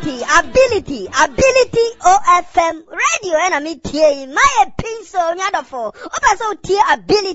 ability OFM radio and I meet here my pencil nyadofo oba so tie ability